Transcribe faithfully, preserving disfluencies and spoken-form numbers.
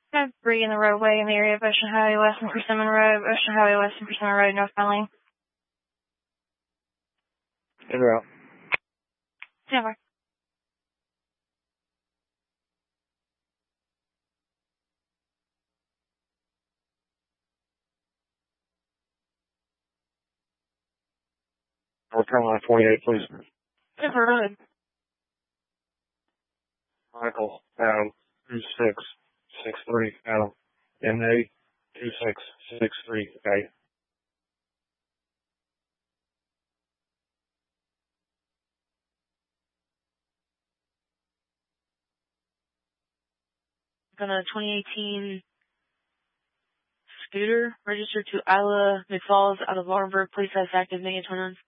five three in the roadway in the area of Ocean Highway West and Persimmon Road, Ocean Highway West and Persimmon Road, northbound lane. En route. Never. North Carolina twenty-eight, please. Never Road. Michael, Adam, two six six three, Adam. M A two six six three, okay. On a twenty eighteen scooter registered to Isla McFalls out of Laurenburg. Police has active negative twenty-nine.